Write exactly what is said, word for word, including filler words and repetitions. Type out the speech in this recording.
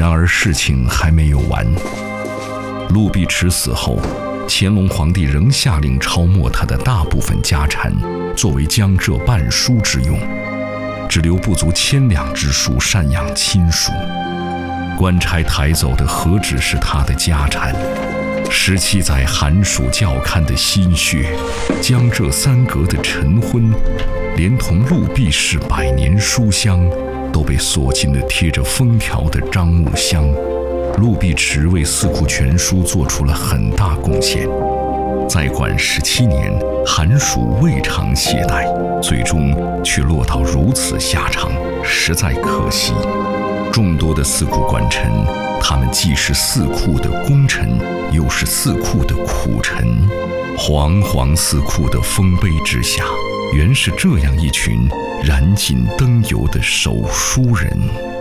然而事情还没有完。陆必迟死后，乾隆皇帝仍下令抄没他的大部分家产，作为江浙办书之用，只留不足千两之数赡养亲属。官差抬走的何止是他的家产，十七载寒暑校勘的心血，江浙三阁的晨昏，连同陆必氏百年书香，都被锁进了贴着封条的樟木箱。陆必迟为《四库全书》做出了很大贡献，在管十七年，寒暑未尝懈怠，最终却落到如此下场，实在可惜。众多的四库官臣，他们既是四库的功臣，又是四库的苦臣。煌煌四库的丰碑之下，原是这样一群燃尽灯油的手书人。